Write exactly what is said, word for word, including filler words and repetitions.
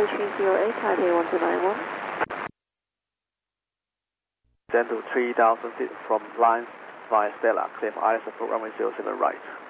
runway three zero eight, Taipei one two nine one. Then to three thousand feet from lines via Stella, clear for I S F for runway zero seven right.